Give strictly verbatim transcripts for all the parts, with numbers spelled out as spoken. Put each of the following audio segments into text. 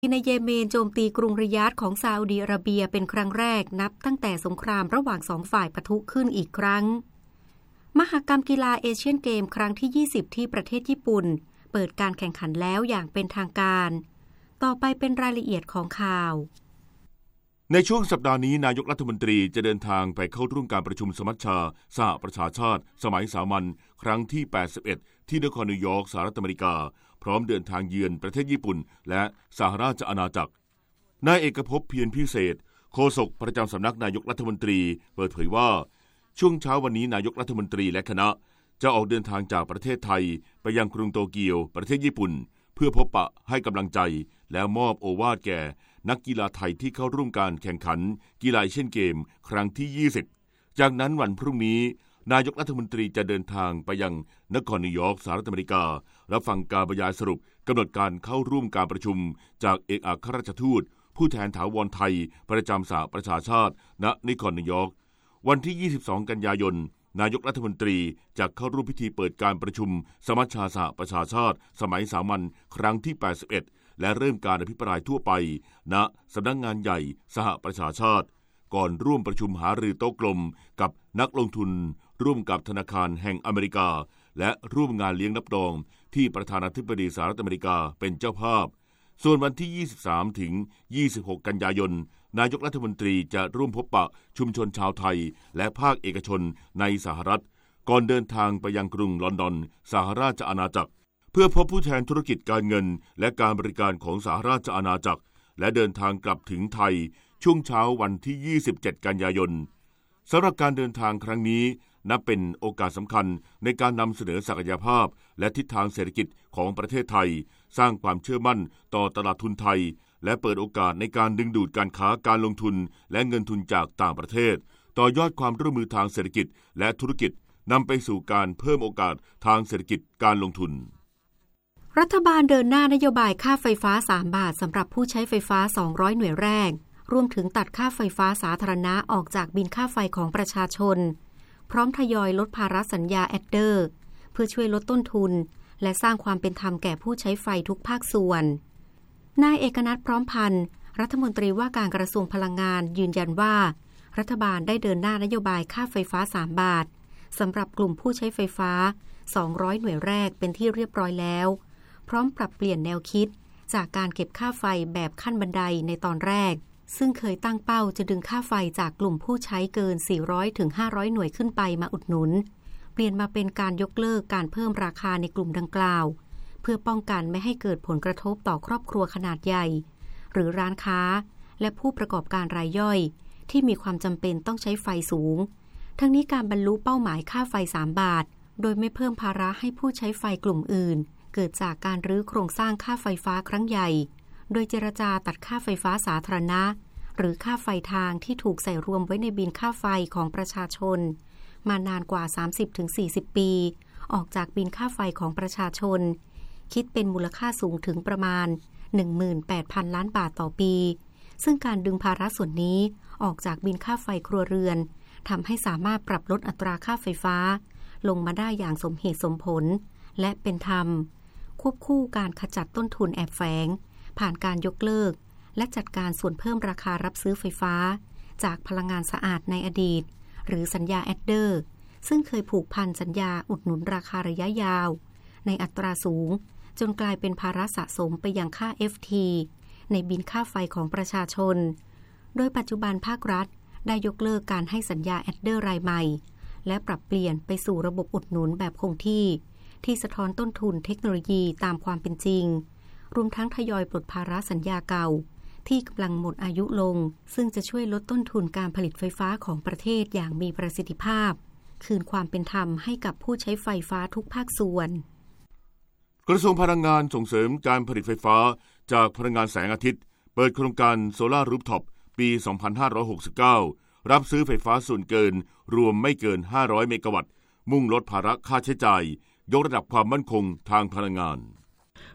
ในเยเมนโจมตีกรุงริยาดของซาอุดิอาระเบียเป็นครั้งแรกนับตั้งแต่สงครามระหว่างสองฝ่ายปะทุขึ้นอีกครั้งมหกรรมกีฬาเอเชียนเกมครั้งที่ยี่สิบที่ประเทศญี่ปุ่นเปิดการแข่งขันแล้วอย่างเป็นทางการต่อไปเป็นรายละเอียดของข่าวในช่วงสัปดาห์นี้นายกรัฐมนตรีจะเดินทางไปเข้าร่วมการประชุมสมัชชาสหประชาชาติสมัยสามัญครั้งที่แปดสิบเอ็ดที่นครนิวยอร์กสหรัฐอเมริกาพร้อมเดินทางเยือนประเทศญี่ปุ่นและสหราชอาณาจักรนายเอกภพเพียรพิเศษโฆษกประจำสำนักนายกรัฐมนตรีเปิดเผยว่าช่วงเช้าวันนี้นายกรัฐมนตรีและคณะจะออกเดินทางจากประเทศไทยไปยังกรุงโตเกียวประเทศญี่ปุ่นเพื่อพบปะให้กำลังใจและมอบโอวาทแก่นักกีฬาไทยที่เข้าร่วมการแข่งขันกีฬาเอเชียนเกมครั้งที่ยี่สิบจากนั้นวันพรุ่งนี้นายกรัฐมนตรีจะเดินทางไปยังนครนิวยอร์กสหรัฐอเมริการับฟังการบรรยายสรุปกำหนดการเข้าร่วมการประชุมจากเอกอัครราชทูตผู้แทนถาวรไทยประจำสหประชาชาติณนครนิวยอร์กวันที่ยี่สิบสองกันยายนนายกรัฐมนตรีจะเข้าร่วมพิธีเปิดการประชุมสมัชชาสหประชาชาติสมัยสามัญครั้งที่แปดสิบเอ็ดและเริ่มการอภิปรายทั่วไปณสำนักงานใหญ่สหประชาชาติก่อนร่วมประชุมหารือโต๊ะกลมกับนักลงทุนร่วมกับธนาคารแห่งอเมริกาและร่วมงานเลี้ยงรับรองที่ประธานาธิบดีสหรัฐอเมริกาเป็นเจ้าภาพส่วนวันที่ยี่สิบสามถึงยี่สิบหกกันยายนนายกรัฐมนตรีจะร่วมพบปะชุมชนชาวไทยและภาคเอกชนในสหรัฐก่อนเดินทางไปยังกรุงลอนดอนสหราชอาณาจักรเพื่อพบผู้แทนธุรกิจการเงินและการบริการของสหราชอาณาจักรและเดินทางกลับถึงไทยช่วงเช้าวันที่ยี่สิบเจ็ดกันยายนสำหรับการเดินทางครั้งนี้นับเป็นโอกาสสำคัญในการนำเสนอศักยภาพและทิศทางเศรษฐกิจของประเทศไทยสร้างความเชื่อมั่นต่อตลาดทุนไทยและเปิดโอกาสในการดึงดูดการค้าการลงทุนและเงินทุนจากต่างประเทศต่อยอดความร่วมมือทางเศรษฐกิจและธุรกิจนำไปสู่การเพิ่มโอกาสทางเศรษฐกิจการลงทุนรัฐบาลเดินหน้านโยบายค่าไฟฟ้าสามบาทสำหรับผู้ใช้ไฟฟ้าสองร้อยหน่วยแรกรวมถึงตัดค่าไฟฟ้าสาธารณะออกจากบิลค่าไฟของประชาชนพร้อมทยอยลดภาระสัญญาแอดเดอร์เพื่อช่วยลดต้นทุนและสร้างความเป็นธรรมแก่ผู้ใช้ไฟทุกภาคส่วนนายเอกนัทพร้อมพันธ์รัฐมนตรีว่าการกระทรวงพลังงานยืนยันว่ารัฐบาลได้เดินหน้านโยบายค่าไฟฟ้าสามบาทสำหรับกลุ่มผู้ใช้ไฟฟ้าสองร้อยหน่วยแรกเป็นที่เรียบร้อยแล้วพร้อมปรับเปลี่ยนแนวคิดจากการเก็บค่าไฟแบบขั้นบันไดในตอนแรกซึ่งเคยตั้งเป้าจะดึงค่าไฟจากกลุ่มผู้ใช้เกินสี่ร้อยถึงห้าร้อยหน่วยขึ้นไปมาอุดหนุนเปลี่ยนมาเป็นการยกเลิกการเพิ่มราคาในกลุ่มดังกล่าวเพื่อป้องกันไม่ให้เกิดผลกระทบต่อครอบครัวขนาดใหญ่หรือร้านค้าและผู้ประกอบการรายย่อยที่มีความจำเป็นต้องใช้ไฟสูงทั้งนี้การบรรลุเป้าหมายค่าไฟสามบาทโดยไม่เพิ่มภาระให้ผู้ใช้ไฟกลุ่มอื่นเกิดจากการรื้อโครงสร้างค่าไฟฟ้าครั้งใหญ่โดยเจรจาตัดค่าไฟฟ้าสาธารณะหรือค่าไฟทางที่ถูกใส่รวมไว้ในบิลค่าไฟของประชาชนมานานกว่า สามสิบถึงสี่สิบ ปีออกจากบิลค่าไฟของประชาชนคิดเป็นมูลค่าสูงถึงประมาณ หนึ่งหมื่นแปดพัน ล้านบาทต่อปีซึ่งการดึงภาระส่วนนี้ออกจากบิลค่าไฟครัวเรือนทำให้สามารถปรับลดอัตราค่าไฟฟ้าลงมาได้อย่างสมเหตุสมผลและเป็นธรรมควบคู่การขจัดต้นทุนแอบแฝงผ่านการยกเลิกและจัดการส่วนเพิ่มราคารับซื้อไฟฟ้าจากพลังงานสะอาดในอดีตหรือสัญญาแอดเดอร์ซึ่งเคยผูกพันสัญญาอุดหนุนราคาระยะยาวในอัตราสูงจนกลายเป็นภาระสะสมไปยังค่า เอฟ ที ในบิลค่าไฟของประชาชนโดยปัจจุบันภาครัฐได้ยกเลิกการให้สัญญาแอดเดอร์รายใหม่และปรับเปลี่ยนไปสู่ระบบอุดหนุนแบบคงที่ที่สะท้อนต้นทุนเทคโนโลยีตามความเป็นจริงรวมทั้งทยอยปลดภาระสัญญาเก่าที่กำลังหมดอายุลงซึ่งจะช่วยลดต้นทุนการผลิตไฟฟ้าของประเทศอย่างมีประสิทธิภาพคืนความเป็นธรรมให้กับผู้ใช้ไฟฟ้าทุกภาคส่วนกระทรวงพลังงานส่งเสริมการผลิตไฟฟ้าจากพลังงานแสงอาทิตย์เปิดโครงการโซลาร์รูฟท็อปปีสองพันห้าร้อยหกสิบเก้ารับซื้อไฟฟ้าส่วนเกินรวมไม่เกินห้าร้อยเมกะวัตต์มุ่งลดภาระค่าใช้จ่ายยกระดับความมั่นคงทางพลังงาน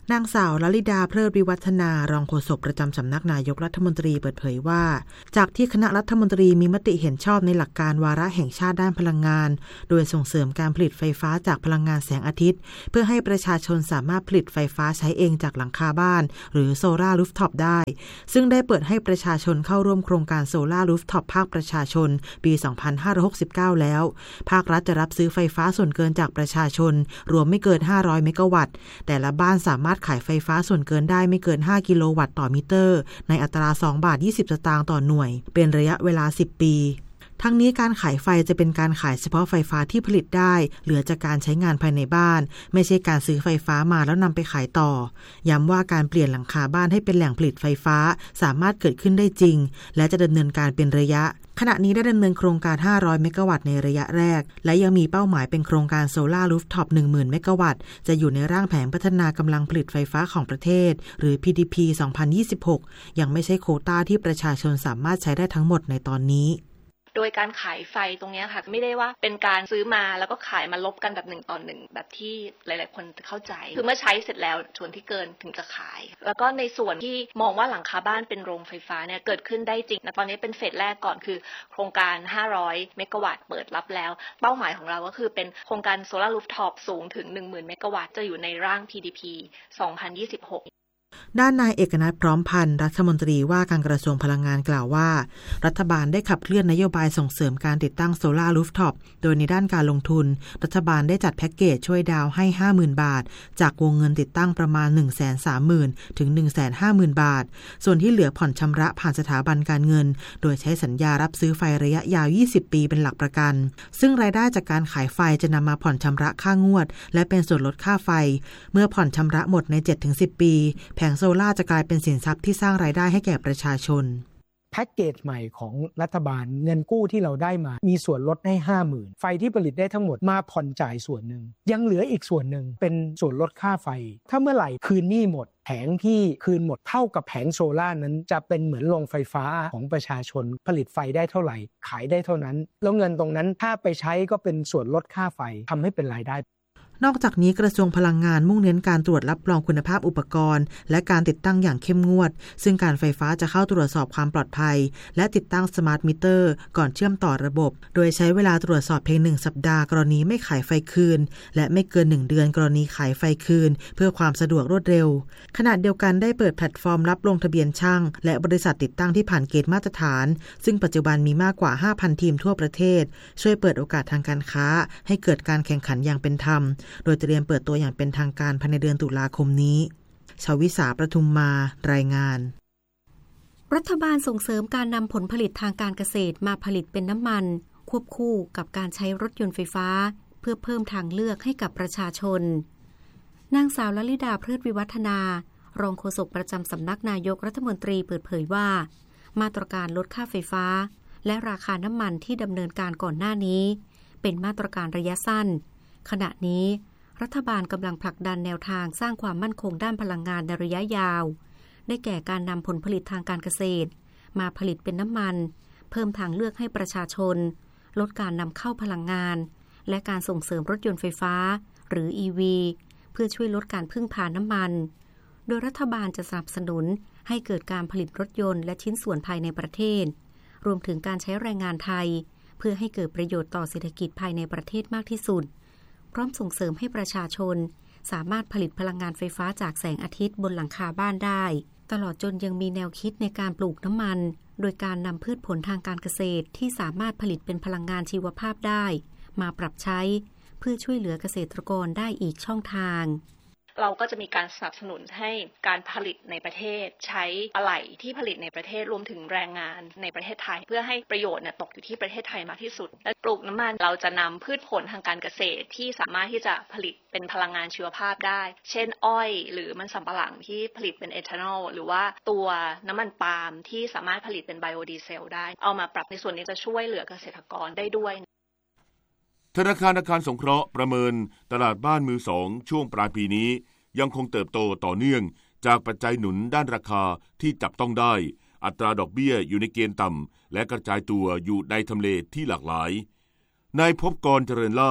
นางสาวลลิดาเพลิดวิวัฒนารองโฆษกประจำสำนักนายกรัฐมนตรีเปิดเผยว่าจากที่คณะรัฐมนตรีมีมติเห็นชอบในหลักการวาระแห่งชาติด้านพลังงานโดยส่งเสริมการผลิตไฟฟ้าจากพลังงานแสงอาทิตย์เพื่อให้ประชาชนสามารถผลิตไฟฟ้าใช้เองจากหลังคาบ้านหรือโซล่ารูฟท็อปได้ซึ่งได้เปิดให้ประชาชนเข้าร่วมโครงการโซล่ารูฟท็อปภาคประชาชนปีสองพันห้าร้อยหกสิบเก้าแล้วภาครัฐจะรับซื้อไฟฟ้าส่วนเกินจากประชาชนรวมไม่เกินห้าร้อยเมกะวัตต์แต่ละบ้านสามารถขายไฟฟ้าส่วนเกินได้ไม่เกินห้ากิโลวัตต์ต่อมิเตอร์ในอัตราสองบาทยี่สิบสตางค์ต่อหน่วยเป็นระยะเวลาสิบปีทั้งนี้การขายไฟจะเป็นการขายเฉพาะไฟฟ้าที่ผลิตได้เหลือจากการใช้งานภายในบ้านไม่ใช่การซื้อไฟฟ้ามาแล้วนำไปขายต่อย้ำว่าการเปลี่ยนหลังคาบ้านให้เป็นแหล่งผลิตไฟฟ้าสามารถเกิดขึ้นได้จริงและจะดำเนินการเป็นระยะขณะนี้ได้ดำเนินโครงการห้าร้อยเมกะวัตต์ในระยะแรกและยังมีเป้าหมายเป็นโครงการโซล่ารูฟท็อป หนึ่งหมื่น เมกะวัตต์จะอยู่ในร่างแผนพัฒนากำลังผลิตไฟฟ้าของประเทศหรือ พี ดี พี สองพันยี่สิบหกยังไม่ใช่โควต้าที่ประชาชนสามารถใช้ได้ทั้งหมดในตอนนี้โดยการขายไฟตรงนี้ค่ะไม่ได้ว่าเป็นการซื้อมาแล้วก็ขายมาลบกันแบบหนึ่งต่อหนึ่งแบบที่หลายๆคนเข้าใจคือเมื่อใช้เสร็จแล้วส่วนที่เกินถึงจะขายแล้วก็ในส่วนที่มองว่าหลังคาบ้านเป็นโรงไฟฟ้าเนี่ยเกิดขึ้นได้จริงนะตอนนี้เป็นเฟสแรกก่อนคือโครงการห้าร้อยเมกะวัตต์เปิดรับแล้วเป้าหมายของเราก็คือเป็นโครงการโซลาร์รูฟท็อปสูงถึง หนึ่งหมื่น เมกะวัตต์จะอยู่ในร่าง พี ดี พี สองพันยี่สิบหกด้านนายเอกนัทพร้อมพันธ์รัฐมนตรีว่าการกระทรวงพลังงานกล่าวว่ารัฐบาลได้ขับเคลื่อนนโยบายส่งเสริมการติดตั้งโซล่ารูฟท็อปโดยในด้านการลงทุนรัฐบาลได้จัดแพ็กเกจช่วยดาวน์ให้ ห้าหมื่น บาทจากวงเงินติดตั้งประมาณ หนึ่งแสนสามหมื่น ถึง หนึ่งแสนห้าหมื่น บาทส่วนที่เหลือผ่อนชำระผ่านสถาบันการเงินโดยใช้สัญญารับซื้อไฟระยะยาวยี่สิบปีเป็นหลักประกันซึ่งรายได้จากการขายไฟจะนำมาผ่อนชำระค่างวดและเป็นส่วนลดค่าไฟเมื่อผ่อนชำระหมดใน เจ็ดถึงสิบ ปีแผงโซล่าจะกลายเป็นสินทรัพย์ที่สร้างรายได้ให้แก่ประชาชนแพ็กเกจใหม่ของรัฐบาลเงินกู้ที่เราได้มามีส่วนลดให้ ห้าหมื่น ไฟที่ผลิตได้ทั้งหมดมาผ่อนจ่ายส่วนหนึ่งยังเหลืออีกส่วนหนึ่งเป็นส่วนลดค่าไฟถ้าเมื่อไหร่คืนหนี้หมดแผงที่คืนหมดเท่ากับแผงโซล่านั้นจะเป็นเหมือนโรงไฟฟ้าของประชาชนผลิตไฟได้เท่าไหร่ขายได้เท่านั้นแล้วเงินตรงนั้นถ้าไปใช้ก็เป็นส่วนลดค่าไฟทำให้เป็นรายได้นอกจากนี้กระทรวงพลังงานมุ่งเน้นการตรวจรับรองคุณภาพอุปกรณ์และการติดตั้งอย่างเข้มงวดซึ่งการไฟฟ้าจะเข้าตรวจสอบความปลอดภัยและติดตั้งสมาร์ทมิเตอร์ก่อนเชื่อมต่อระบบโดยใช้เวลาตรวจสอบเพียงหนึ่งสัปดาห์กรณีไม่ขายไฟคืนและไม่เกินหนึ่งเดือนกรณีขายไฟคืนเพื่อความสะดวกรวดเร็วขณะเดียวกันได้เปิดแพลตฟอร์มรับลงทะเบียนช่างและบริษัทติดตั้งที่ผ่านเกณฑ์มาตรฐานซึ่งปัจจุบันมีมากกว่า ห้าพัน ทีมทั่วประเทศช่วยเปิดโอกาสทางการค้าให้เกิดการแข่งขันอย่างเป็นธรรมโดยเตรียมเปิดตัวอย่างเป็นทางการภายในเดือนตุลาคมนี้ชวิสาประทุมมารายงานรัฐบาลส่งเสริมการนำผลผลิตทางการเกษตรมาผลิตเป็นน้ำมันควบคู่กับการใช้รถยนต์ไฟฟ้าเพื่อเพิ่มทางเลือกให้กับประชาชนนางสาวลลิดาเพลิดวิวัฒนารองโฆษกประจำสำนักนายกรัฐมนตรีเปิดเผยว่ามาตรการลดค่าไฟฟ้าและราคาน้ำมันที่ดำเนินการก่อนหน้านี้เป็นมาตรการระยะสั้นขณะนี้รัฐบาลกำลังผลักดันแนวทางสร้างความมั่นคงด้านพลังงานในระยะยาวได้แก่การนำผลผลิตทางการเกษตรมาผลิตเป็นน้ำมันเพิ่มทางเลือกให้ประชาชนลดการนำเข้าพลังงานและการส่งเสริมรถยนต์ไฟฟ้าหรือ อี วี เพื่อช่วยลดการพึ่งพาน้ำมันโดยรัฐบาลจะสนับสนุนให้เกิดการผลิตรถยนต์และชิ้นส่วนภายในประเทศรวมถึงการใช้แรงงานไทยเพื่อให้เกิดประโยชน์ต่อเศรษฐกิจภายในประเทศมากที่สุดพร้อมส่งเสริมให้ประชาชนสามารถผลิตพลังงานไฟฟ้าจากแสงอาทิตย์บนหลังคาบ้านได้ตลอดจนยังมีแนวคิดในการปลูกน้ำมันโดยการนำพืชผลทางการเกษตรที่สามารถผลิตเป็นพลังงานชีวภาพได้มาปรับใช้เพื่อช่วยเหลือเกษตรกรได้อีกช่องทางเราก็จะมีการสนับสนุนให้การผลิตในประเทศใช้อะไหล่ที่ผลิตในประเทศรวมถึงแรงงานในประเทศไทยเพื่อให้ประโยชน์เนี่ยตกอยู่ที่ประเทศไทยมากที่สุดและปลูกน้ำมันเราจะนำพืชผลทางการเกษตรที่สามารถที่จะผลิตเป็นพลังงานชีวภาพได้เช่นอ้อยหรือมันสำปะหลังที่ผลิตเป็นเอทานอลหรือว่าตัวน้ำมันปาล์มที่สามารถผลิตเป็นไบโอดีเซลได้เอามาปรับในส่วนนี้จะช่วยเหลือเกษตรกรได้ด้วยธนาคารอาคารสงเคราะห์ประเมินตลาดบ้านมือสองช่วงปลายปีนี้ยังคงเติบโตต่อเนื่องจากปัจจัยหนุนด้านราคาที่จับต้องได้อัตราดอกเบี้ยอยู่ในเกณฑ์ต่ำและกระจายตัวอยู่ในทำเลที่หลากหลายนายภพกรเจริญลาภ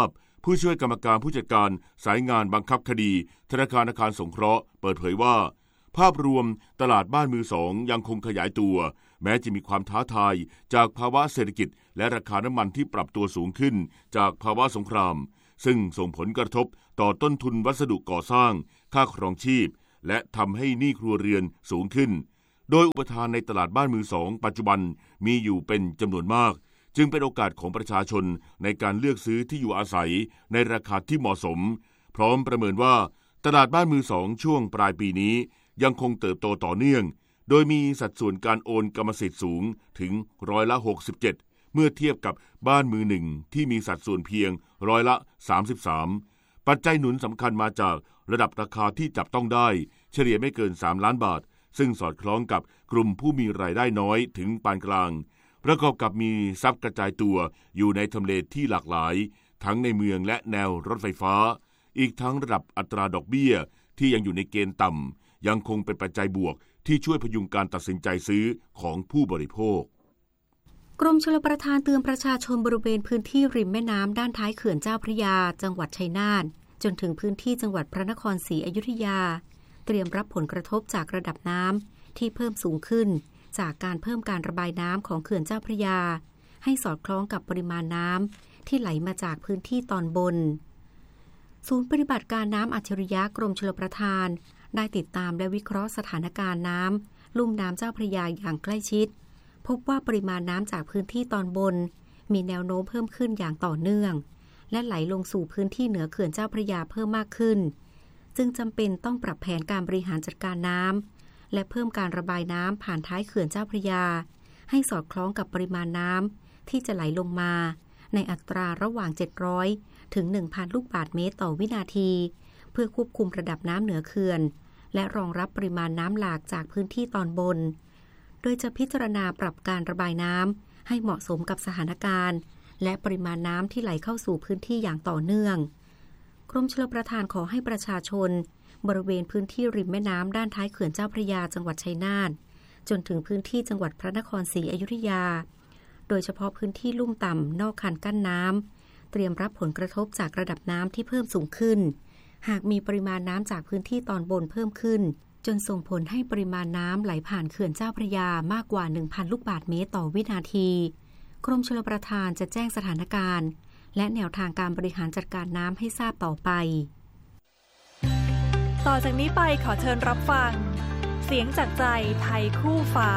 ผู้ช่วยกรรมการผู้จัดการสายงานบังคับคดีธนาคารอาคารสงเคราะห์เปิดเผยว่าภาพรวมตลาดบ้านมือสองยังคงขยายตัวแม้จะมีความท้าทายจากภาวะเศรษฐกิจและราคาน้ำมันที่ปรับตัวสูงขึ้นจากภาวะสงครามซึ่งส่งผลกระทบต่อต้นทุนวัสดุก่อสร้างค่าครองชีพและทำให้หนี้ครัวเรือนสูงขึ้นโดยอุปทานในตลาดบ้านมือสองปัจจุบันมีอยู่เป็นจำนวนมากจึงเป็นโอกาสของประชาชนในการเลือกซื้อที่อยู่อาศัยในราคาที่เหมาะสมพร้อมประเมินว่าตลาดบ้านมือสองช่วงปลายปีนี้ยังคงเติบโตต่อเนื่องโดยมีสัดส่วนการโอนกรรมสิทธิ์สูงถึงร้อยละหกสิบเจ็ดเมื่อเทียบกับบ้านมือหนึ่งที่มีสัดส่วนเพียงร้อยละสามสิบสามปัจจัยหนุนสำคัญมาจากระดับราคาที่จับต้องได้เฉลี่ยไม่เกินสามล้านบาทซึ่งสอดคล้องกับกลุ่มผู้มีรายได้น้อยถึงปานกลางประกอบกับมีทรัพย์กระจายตัวอยู่ในทำเลที่หลากหลายทั้งในเมืองและแนวรถไฟฟ้าอีกทั้งระดับอัตราดอกเบี้ยที่ยังอยู่ในเกณฑ์ต่ำยังคงเป็นปัจจัยบวกที่ช่วยพยุงการตัดสินใจซื้อของผู้บริโภคกรมชลประทานเตือนประชาชนบริเวณพื้นที่ริมแม่น้ำด้านท้ายเขื่อนเจ้าพระยาจังหวัดชัยนาทจนถึงพื้นที่จังหวัดพระนครศรีอยุธยาเตรียมรับผลกระทบจากระดับน้ำที่เพิ่มสูงขึ้นจากการเพิ่มการระบายน้ำของเขื่อนเจ้าพระยาให้สอดคล้องกับปริมาณน้ำที่ไหลมาจากพื้นที่ตอนบนศูนย์ปฏิบัติการน้ำอัจฉริยะกรมชลประทานได้ติดตามและวิเคราะห์สถานการณ์น้ำลุ่มน้ำเจ้าพระยาอย่างใกล้ชิดพบว่าปริมาณน้ำจากพื้นที่ตอนบนมีแนวโน้มเพิ่มขึ้นอย่างต่อเนื่องและไหลลงสู่พื้นที่เหนือเขื่อนเจ้าพระยาเพิ่มมากขึ้นจึงจำเป็นต้องปรับแผนการบริหารจัดการน้ำและเพิ่มการระบายน้ำผ่านท้ายเขื่อนเจ้าพระยาให้สอดคล้องกับปริมาณน้ำที่จะไหลลงมาในอัตราระหว่างเจ็ดร้อยถึง หนึ่งพัน ลูกบาศก์เมตรต่อวินาทีเพื่อควบคุมระดับน้ำเหนือเขื่อนและรองรับปริมาณน้ำหลากจากพื้นที่ตอนบนโดยจะพิจารณาปรับการระบายน้ำให้เหมาะสมกับสถานการณ์และปริมาณน้ำที่ไหลเข้าสู่พื้นที่อย่างต่อเนื่องกรมชลประทานขอให้ประชาชนบริเวณพื้นที่ริมแม่น้ำด้านท้ายเขื่อนเจ้าพระยาจังหวัดชัยนาทจนถึงพื้นที่จังหวัดพระนครศรีอยุธยาโดยเฉพาะพื้นที่ลุ่มต่ำนอกคันกั้นน้ำเตรียมรับผลกระทบจากระดับน้ำที่เพิ่มสูงขึ้นหากมีปริมาณน้ำจากพื้นที่ตอนบนเพิ่มขึ้นจนส่งผลให้ปริมาณน้ำไหลผ่านเขื่อนเจ้าพระยามากกว่า หนึ่งพัน ลูกบาศก์เมตรต่อวินาทีกรมชลประทานจะแจ้งสถานการณ์และแนวทางการบริหารจัดการน้ำให้ทราบต่อไปต่อจากนี้ไปขอเชิญรับฟังเสียงจากใจไทยคู่ฟ้า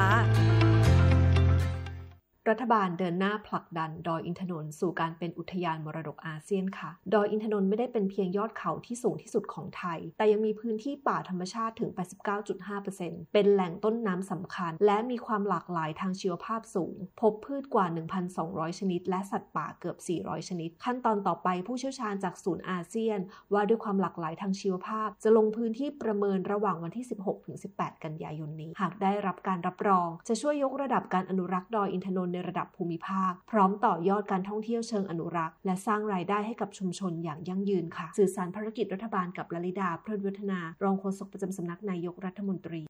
รัฐบาลเดินหน้าผลักดันดอยอินทนนท์สู่การเป็นอุทยานมรดกอาเซียนค่ะดอยอินทนนท์ไม่ได้เป็นเพียงยอดเขาที่สูงที่สุดของไทยแต่ยังมีพื้นที่ป่าธรรมชาติถึง แปดสิบเก้าจุดห้าเปอร์เซ็นต์ เป็นแหล่งต้นน้ำสำคัญและมีความหลากหลายทางชีวภาพสูงพบพืชกว่า หนึ่งพันสองร้อย ชนิดและสัตว์ป่าเกือบสี่ร้อยชนิดขั้นตอนต่อไปผู้เชี่ยวชาญจากศูนย์อาเซียนว่าด้วยความหลากหลายทางชีวภาพจะลงพื้นที่ประเมินระหว่างวันที่ สิบหกถึงสิบแปด กันยายนนี้หากได้รับการรับรองจะช่วยยกระดับการอนุรักษ์ดอยอินทนนท์ในระดับภูมิภาคพร้อมต่อยอดการท่องเที่ยวเชิงอนุรักษ์และสร้างรายได้ให้กับชุมชนอย่างยั่งยืนค่ะสื่อสารภารกิจรัฐบาลกับลลิดา เพลินวัฒนารองโฆษกประจำสำนักนายกรัฐมนตรี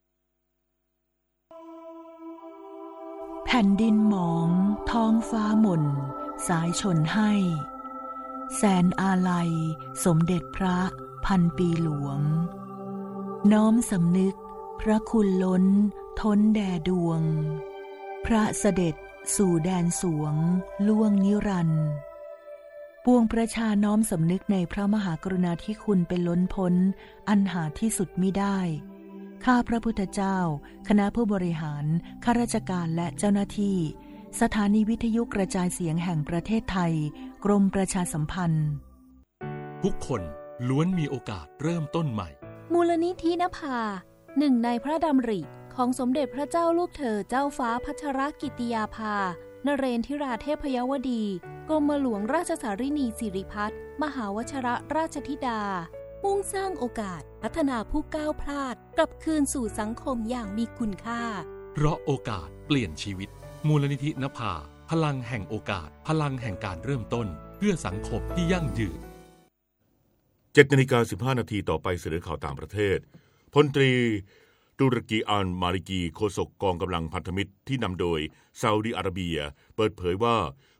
แผ่นดินหมองท้องฟ้าหม่นสายชนให้แสนอาลัยสมเด็จพระพันปีหลวงน้อมสำนึกพระคุณล้นท้นแด่ดวงพระเสด็จสู่แดนสวงล่วงนิรันดร์ปวงประชาน้อมสำนึกในพระมหากรุณาธิคุณเป็นล้นพ้นอันหาที่สุดมิได้ข้าพระพุทธเจ้าคณะผู้บริหารข้าราชการและเจ้าหน้าที่สถานีวิทยุกระจายเสียงแห่งประเทศไทยกรมประชาสัมพันธ์ทุกคนล้วนมีโอกาสเริ่มต้นใหม่มูลนิธินภาหนึ่งในพระดำริของสมเด็จพระเจ้าลูกเธอเจ้าฟ้าพัชรกิติยาภานเรนทิราเทพยวดีกรมหลวงราชสารินีสิริพัฒน์มหาวชิรราชธิดามุ่งสร้างโอกาสพัฒนาผู้ก้าวพลาดกลับคืนสู่สังคมอย่างมีคุณค่าเพราะโอกาสเปลี่ยนชีวิตมูลนิธินภาพลังแห่งโอกาสพลังแห่งการเริ่มต้นเพื่อสังคมที่ยั่งยืนเจ็ดนาฬิกาสิบห้านาทีต่อไปเสนอข่าวต่างประเทศพลตรีตุรกีอันมาริกีโฆษกกองกำลังพันธมิตรที่นำโดยซาอุดิอาระเบียเปิดเผยว่า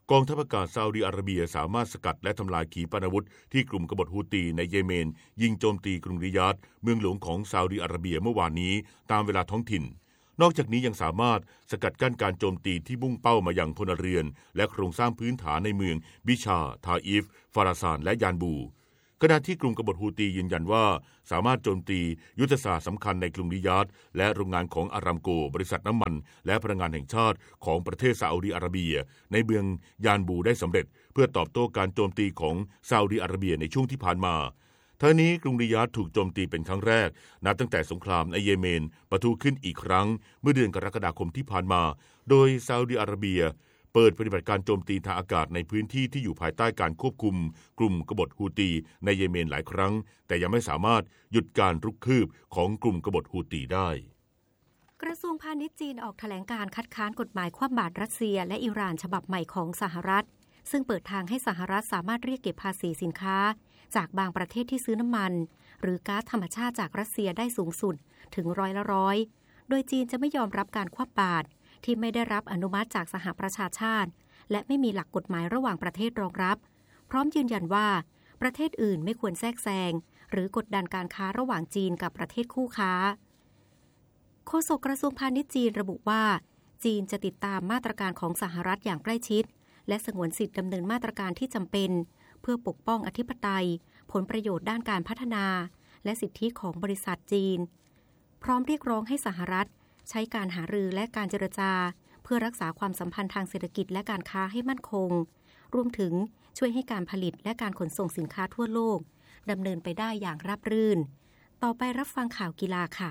กองทัพอากาศซาอุดิอาระเบียสามารถสกัดและทำลายขีปนาวุธที่กลุ่มกบฏฮูตีในเยเมนยิงโจมตีกรุงริยาดเมืองหลวงของซาอุดิอาระเบียเมื่อวานนี้ตามเวลาท้องถิ่นนอกจากนี้ยังสามารถสกัดกั้นการโจมตีที่มุ่งเป้ามายังพลเรือนและโครงสร้างพื้นฐานในเมืองบิชาทาอิฟฟาราซานและยานบูขณะที่กลุ่มกบฏฮูตียืนยันว่าสามารถโจมตียุทธศาสตร์สำคัญในกรุงริยาดและโรงงานของอารามโกบริษัทน้ำมันและพลังงานแห่งชาติของประเทศซาอุดิอาระเบียในเมืองยานบูได้สำเร็จเพื่อตอบโต้การโจมตีของซาอุดิอาระเบียในช่วงที่ผ่านมาทั้งนี้กรุงริยาดถูกโจมตีเป็นครั้งแรกนับตั้งแต่สงครามในเยเมนปะทุขึ้นอีกครั้งเมื่อเดือนกรกฎาคมที่ผ่านมาโดยซาอุดิอาระเบียเปิดปฏิบัติการโจมตีทางอากาศในพื้นที่ที่อยู่ภายใต้การควบคุมกลุ่มกบฏฮูตีในเยเมนหลายครั้งแต่ยังไม่สามารถหยุดการรุกคืบของกลุ่มกบฏฮูตีได้กระทรวงพาณิชย์จีนออกแถลงการคัดค้านกฎหมายคว่ำบาตรรัสเซียและอิหร่านฉบับใหม่ของสหรัฐซึ่งเปิดทางให้สหรัฐสามารถเรียกเก็บภาษีสินค้าจากบางประเทศที่ซื้อน้ำมันหรือก๊าซธรรมชาติจากรัสเซียได้สูงสุดถึงร้อยละร้อยโดยจีนจะไม่ยอมรับการคว่ำบาตรที่ไม่ได้รับอนุมัติจากสหประชาชาติและไม่มีหลักกฎหมายระหว่างประเทศรองรับพร้อมยืนยันว่าประเทศอื่นไม่ควรแทรกแซงหรือกดดันการค้าระหว่างจีนกับประเทศคู่ค้าโฆษกกระทรวงพาณิชย์จีนระบุว่าจีนจะติดตามมาตรการของสหรัฐอย่างใกล้ชิดและสงวนสิทธิดำเนินมาตรการที่จำเป็นเพื่อปกป้องอธิปไตยผลประโยชน์ด้านการพัฒนาและสิทธิของบริษัทจีนพร้อมเรียกร้องให้สหรัฐใช้การหารือและการเจรจาเพื่อรักษาความสัมพันธ์ทางเศรษฐกิจและการค้าให้มั่นคงรวมถึงช่วยให้การผลิตและการขนส่งสินค้าทั่วโลกดำเนินไปได้อย่างราบรื่นต่อไปรับฟังข่าวกีฬาค่ะ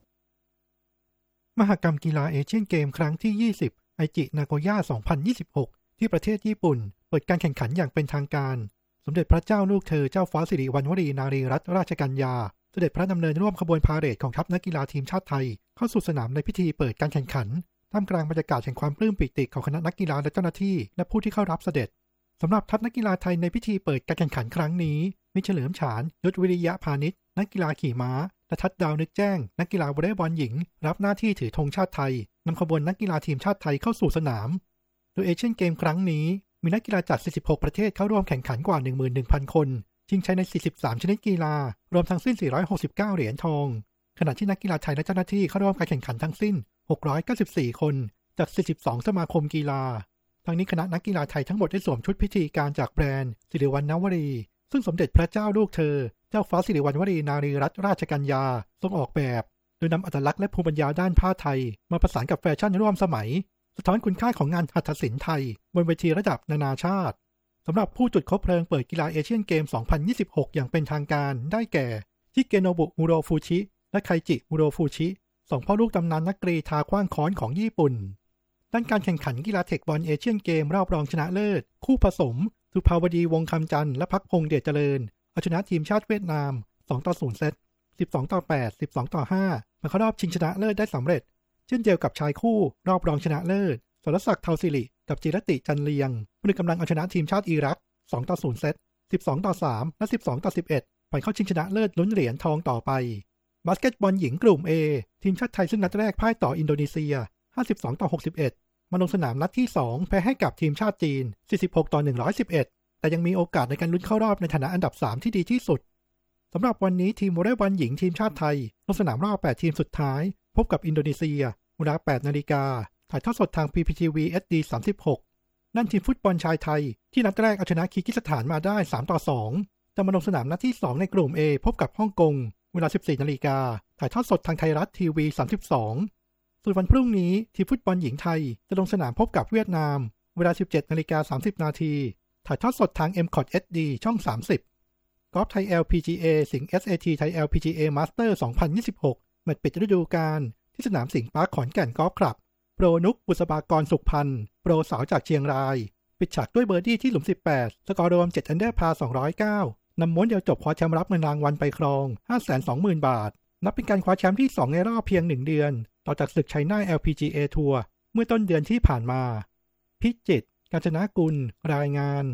มหกรรมกีฬาเอเชียนเกมครั้งที่ยี่สิบไอจินาโกย่าสองพันยี่สิบหกที่ประเทศญี่ปุ่นเปิดการแข่งขันอย่างเป็นทางการสมเด็จพระเจ้าลูกเธอเจ้าฟ้าสิริวัณวรีนารีรัตนราชกัญญาเสด็จพระดำเนินร่วมขบวนพาเหรดของทัพนักกีฬาทีมชาติไทยเข้าสู่สนามในพิธีเปิดการแข่งขันท่ามกลางบรรยากาศแห่งความปลื้มปิติของคณะนักกีฬาและเจ้าหน้าที่และผู้ที่เข้ารับเสด็จสำหรับทัพนักกีฬาไทยในพิธีเปิดการแข่งขันครั้งนี้มีเฉลิมฉานยศวิริยะพาณิชย์นักกีฬาขี่ม้าและทัดดาวนึกแจ้งนักกีฬาวอลเลย์บอลหญิงรับหน้าที่ถือธงชาติไทยนำขบวนนักกีฬาทีมชาติไทยเข้าสู่สนามโดยเอเชียนเกมครั้งนี้มีนักกีฬาจากสี่สิบหกประเทศเข้าร่วมแข่งขันกว่า หนึ่งหมื่นหนึ่งพัน คนชิงชัยในสี่สิบสามชนิดกีฬารวมทั้งสิ้นสี่ร้อยหกสิบเก้าเหรียญทองขณะที่นักกีฬาไทยและเจ้าหน้าที่เข้าร่วมการแข่งขันทั้งสิ้นหกร้อยเก้าสิบสี่คนจากสี่สิบสองสมาคมกีฬาทั้งนี้คณะนักกีฬาไทยทั้งหมดได้สวมชุดพิธีการจากแบรนด์สิริวัณณวรีซึ่งสมเด็จพระเจ้าลูกเธอเจ้าฟ้าสิริวัณวรีนารีรัตนราชกัญญาทรงออกแบบโดยนำอัตลักษณ์และภูมิปัญญาด้านผ้าไทยมาประสานกับแฟชั่นร่วมสมัยสะท้อนคุณค่าของงานหัตถศิลป์ไทยบนเวทีระดับนานาชาติสำหรับผู้จุดคบเพลิงเปิดกีฬาเอเชียนเกม สองพันยี่สิบหก อย่างเป็นทางการได้แก่ชิเกโนบุมูโรฟูชิและไคจิมูโรฟูชิสองพ่อลูกตำนานนักกรีฑาขว้างค้อนของญี่ปุ่นด้านการแข่งขันกีฬาเทคบอลเอเชียนเกมรอบรองชนะเลิศคู่ผสมสุภาวดีวงคำจันทร์และพักพงษ์เดชเจริญเอาชนะทีมชาติเวียดนามสองต่อศูนย์เซตสิบสองต่อแปด สิบสองต่อห้ามาเข้ารอบชิงชนะเลิศได้สำเร็จเช่นเดียวกับชายคู่รอบรองชนะเลิศสรศักดิ์เทาสิริกับจิรติจันเลียงผู้กำลังเอาชนะทีมชาติอิรักสองต่อศูนย์เซตสิบสองต่อสามและสิบสองต่อสิบเอ็ดไปเข้าชิงชนะเลิศลุ้นเหรียญทองต่อไปบาสเกตบอลหญิงกลุ่ม A ทีมชาติไทยซึ่งนัดแรกพ่ายต่ออินโดนีเซียห้าสิบสองต่อหกสิบเอ็ดมาลงสนามนัดที่สองแพ้ให้กับทีมชาติจีนสี่สิบหกต่อหนึ่งร้อยสิบเอ็ดแต่ยังมีโอกาสในการลุ้นเข้ารอบในฐานะอันดับสามที่ดีที่สุดสำหรับวันนี้ทีมวอลเลย์บอลหญิงทีมชาติไทยลงสนามรอบแปดทีมสุดท้ายพบกับอินโดนีเซียเวลา แปดนาฬิกาถ่ายทอดสดทาง พี พี ที วี เอช ดี สามสิบหกนั่นทีมฟุตบอลชายไทยที่นัดแรกเอาชนะคีร์กิสถานมาได้สามต่อสองจะมาลงสนามนัดที่สองในกลุ่ม A พบกับฮ่องกงเวลา สิบสี่นาฬิกาถ่ายทอดสดทางไทยรัฐทีวีสามสิบสองส่วนวันพรุ่งนี้ทีมฟุตบอลหญิงไทยจะลงสนามพบกับเวียดนามเวลา สิบเจ็ดนาฬิกาสามสิบนาทีถ่ายทอดสดทาง เอ็ม คอท เอช ดี ช่องสามสิบกอล์ฟไทย แอล พี จี เอ สิงห์ เอส เอ ที ไทย แอล พี จี เอ Master สองพันยี่สิบหกแมตช์ปิดฤดูกาลที่สนามสิงห์ปาร์คขอนแก่นกอล์ฟคลับโปรนุกบุษบากรสุขพันธ์โปรสาวจากเชียงรายปิดฉากด้วยเบอร์ดี้ที่หลุมสิบแปดสกอร์รวมเจ็ดอันเดอร์พาสองร้อยเก้านำม้วนเดียวจบคว้าแชมป์รับเงินรางวัลไปครอง ห้าแสนสองหมื่น บาทนับเป็นการคว้าแชมป์ที่สองในรอบเพียงหนึ่งเดือนต่อจากศึกไชน่า แอล พี จี เอ ทัวร์เมื่อต้นเดือนที่ผ่านมาพิจิตรกาญจนกุลรายงาน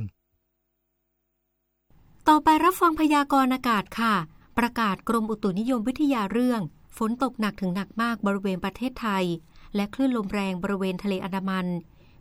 ต่อไปรับฟังพยากรณ์อากาศค่ะประกาศกรมอุตุนิยมวิทยาเรื่องฝนตกหนักถึงหนักมากบริเวณประเทศไทยและคลื่นลมแรงบริเวณทะเลอันดามัน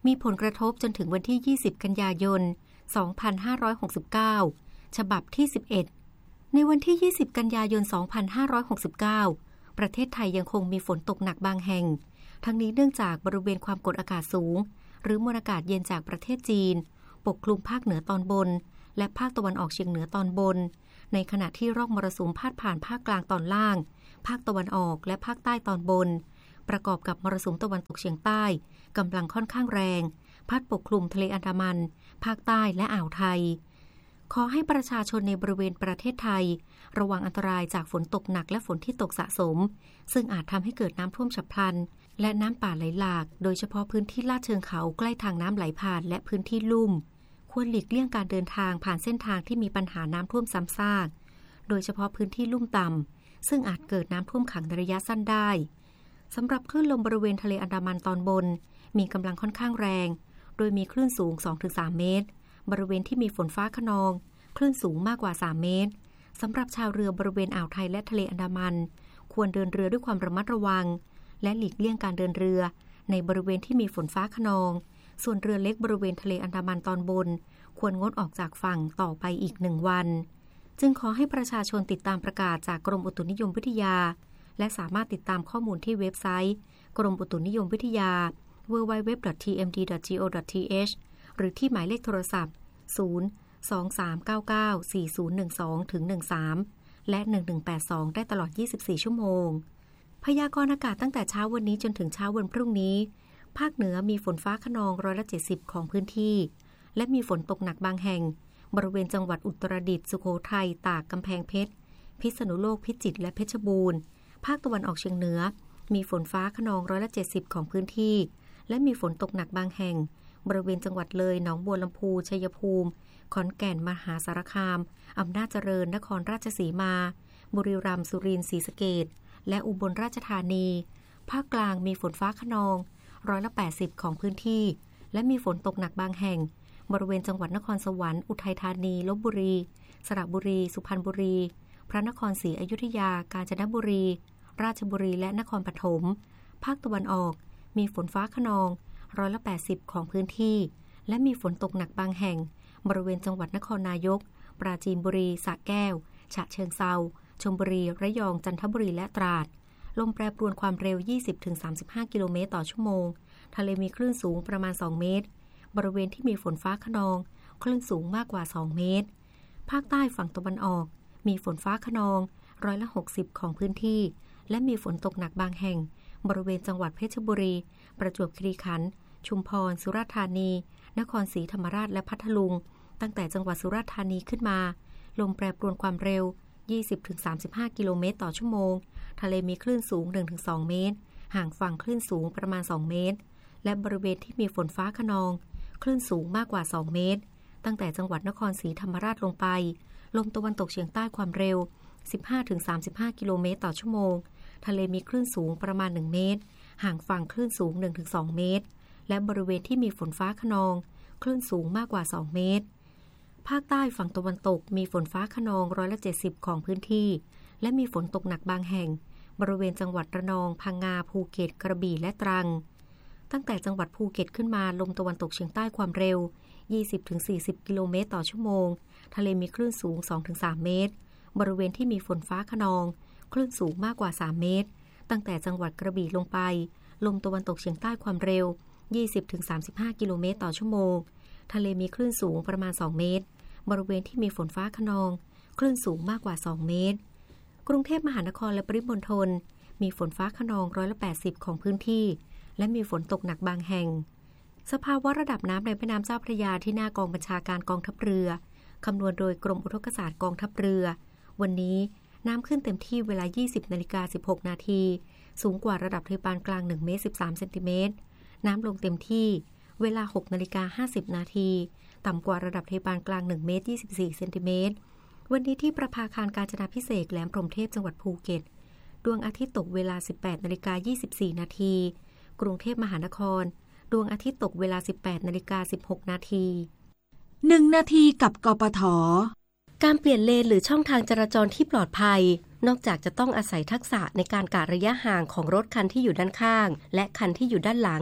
มีผลกระทบจนถึงวันที่ยี่สิบกันยายนสองพันห้าร้อยหกสิบเก้าฉบับที่สิบเอ็ดในวันที่ยี่สิบกันยายนสองพันห้าร้อยหกสิบเก้าประเทศไทยยังคงมีฝนตกหนักบางแห่งทั้งนี้เนื่องจากบริเวณความกดอากาศสูงหรือมวลอากาศเย็นจากประเทศจีนปกคลุมภาคเหนือตอนบนและภาคตะวันออกเฉียงเหนือตอนบนในขณะที่ร่องมรสุมพาดผ่านภาคกลางตอนล่างภาคตะวันออกและภาคใต้ตอนบนประกอบกับมรสุมตะวันตกเฉียงใต้กำลังค่อนข้างแรงพัดปกคลุมทะเลอันดามันภาคใต้และอ่าวไทยขอให้ประชาชนในบริเวณประเทศไทยระวังอันตรายจากฝนตกหนักและฝนที่ตกสะสมซึ่งอาจทำให้เกิดน้ำท่วมฉับพลันและน้ำป่าไหลหลากโดยเฉพาะพื้นที่ลาดเชิงเขาใกล้ทางน้ำไหลผ่านและพื้นที่ลุ่มควรหลีกเลี่ยงการเดินทางผ่านเส้นทางที่มีปัญหาน้ำท่วมซ้ำซากโดยเฉพาะพื้นที่ลุ่มต่ำซึ่งอาจเกิดน้ำท่วมขังในระยะสั้นได้สำหรับคลื่นลมบริเวณทะเลอันดามันตอนบนมีกำลังค่อนข้างแรงโดยมีคลื่นสูง สองถึงสาม เมตรบริเวณที่มีฝนฟ้าคะนองคลื่นสูงมากกว่าสามเมตรสำหรับชาวเรือบริเวณอ่าวไทยและทะเลอันดามันควรเดินเรือด้วยความระมัดระวังและหลีกเลี่ยงการเดินเรือในบริเวณที่มีฝนฟ้าคะนองส่วนเรือเล็กบริเวณทะเลอันดามันตอนบนควรงดออกจากฝั่งต่อไปอีกหนึ่งวันจึงขอให้ประชาชนติดตามประกาศจากกรมอุตุนิยมวิทยาและสามารถติดตามข้อมูลที่เว็บไซต์กรมอุตุนิยมวิทยา ดับเบิลยู ดับเบิลยู ดับเบิลยู ดอท ที เอ็ม ดี ดอท จี โอ ดอท ที เอช หรือที่หมายเลขโทรศัพท์ ศูนย์ สอง สาม เก้า เก้า สี่ ศูนย์ หนึ่ง สอง ถึง หนึ่ง สาม และ หนึ่ง หนึ่ง แปด สอง ได้ตลอด ยี่สิบสี่ ชั่วโมงพยากรณ์อากาศตั้งแต่เช้าวันนี้จนถึงเช้าวันพรุ่งนี้ภาคเหนือมีฝนฟ้าคะนองร้อยละเจ็ดสิบของพื้นที่และมีฝนตกหนักบางแห่งบริเวณจังหวัดอุตรดิตถ์สุโขทัยตากกำแพงเพชรพิษณุโลกพิจิตรและเพชรบูรณ์ภาคตะวันออกเฉียงเหนือมีฝนฟ้าคะนองร้อยละเจ็ดสิบของพื้นที่และมีฝนตกหนักบางแห่งบริเวณจังหวัดเลยหนองบัวลำพูชัยภูมิขอนแก่นมหาสารคามอำนาจเจริญนครราชสีมาบุรีรัมย์สุรินทร์ศรีสะเกษและอุบลราชธานีภาคกลางมีฝนฟ้าคะนองร้อยละแปดสิบของพื้นที่และมีฝนตกหนักบางแห่งบริเวณจังหวัดนครสวรรค์อุทัยธานีลพบุรีสระบุรีสุพรรณบุรีพระนครศรีอยุธยากาญจนบุรีราชบุรีและนครปฐมภาคตะวันออกมีฝนฟ้าคะนองร้อยละแปดสิบของพื้นที่และมีฝนตกหนักบางแห่งบริเวณจังหวัดนครนายกปราจีนบุรีสระแก้วฉะเชิงเทราชลบุรีระยองจันทบุรีและตราดลมแปรปรวนความเร็ว ยี่สิบถึงสามสิบห้า กิโลเมตรต่อชั่วโมงทะเลมีคลื่นสูงประมาณสองเมตรบริเวณที่มีฝนฟ้าคะนองคลื่นสูงมากกว่าสองเมตรภาคใต้ฝั่งตะวันออกมีฝนฟ้าคะนองร้อยละหกสิบของพื้นที่และมีฝนตกหนักบางแห่งบริเวณจังหวัดเพชรบุรีประจวบคีรีขันธ์ชุมพรสุราษฎร์ธานีนครศรีธรรมราชและพัทลุงตั้งแต่จังหวัดสุราษฎร์ธานีขึ้นมาลมแปรปรวนความเร็ว ยี่สิบถึงสามสิบห้า กิโลเมตรต่อชั่วโมงทะเลมีคลื่นสูง หนึ่งถึงสอง เมตรห่างฝั่งคลื่นสูงประมาณสองเมตรและบริเวณที่มีฝนฟ้าคะนองคลื่นสูงมากกว่าสองเมตรตั้งแต่จังหวัดนครศรีธรรมราชลงไปลมตะวันตกเฉียงใต้ความเร็ว สิบห้าถึงสามสิบห้า กิโลเมตรต่อชั่วโมงทะเลมีคลื่นสูงประมาณหนึ่งเมตรห่างฝั่งคลื่นสูง หนึ่งถึงสอง เมตรและบริเวณที่มีฝนฟ้าคะนองคลื่นสูงมากกว่าสองเมตรภาคใต้ฝั่งตะวันตกมีฝนฟ้าคะนองร้อยละเจ็ดสิบของพื้นที่และมีฝนตกหนักบางแห่งบริเวณจังหวัดระนองพังงาภูเก็ตกระบี่และตรังตั้งแต่จังหวัดภูเก็ตขึ้นมาลมตะวันตกเฉียงใต้ความเร็ว ยี่สิบถึงสี่สิบ กิโลเมตรต่อชั่วโมงทะเลมีคลื่นสูง สองถึงสาม เมตรบริเวณที่มีฝนฟ้าคะนองคลื่นสูงมากกว่าสามเมตรตั้งแต่จังหวัดกระบี่ลงไปลมตะวันตกเฉียงใต้ความเร็ว ยี่สิบถึงสามสิบห้า กิโลเมตรต่อชั่วโมงทะเลมีคลื่นสูงประมาณสองเมตรบริเวณที่มีฝนฟ้าคะนองคลื่นสูงมากกว่าสองเมตรกรุงเทพมหานครและปริมณฑลมีฝนฟ้าคะนองร้อยละแปดสิบของพื้นที่และมีฝนตกหนักบางแห่งสภาวะระดับน้ำในแม่น้ำเจ้าพระยาที่หน้ากองบัญชาการกองทัพเรือคำนวณโดยกรมอุทกศาสตร์กองทัพเรือวันนี้น้ำขึ้นเต็มที่เวลา ยี่สิบนาฬิกาสิบหกนาทีสูงกว่าระดับทะเลปานกลางหนึ่งเมตรสิบสามเซนติเมตรน้ำลงเต็มที่เวลา หกนาฬิกาห้าสิบนาทีต่ำกว่าระดับทะเลปานกลางหนึ่งเมตรยี่สิบสี่เซนติเมตรวันนี้ที่ประภาคารกาญจนาภิเษกแหลมพรหมเทพจังหวัดภูเก็ตดวงอาทิตย์ตกเวลา สิบแปดนาฬิกายี่สิบสี่นาทีกรุงเทพมหานครดวงอาทิตย์ตกเวลา สิบแปดนาฬิกาสิบหกนาทีหนึ่งนาทีกับกปท. การเปลี่ยนเลนหรือช่องทางจราจรที่ปลอดภัยนอกจากจะต้องอาศัยทักษะในการกะระยะห่างของรถคันที่อยู่ด้านข้างและคันที่อยู่ด้านหลัง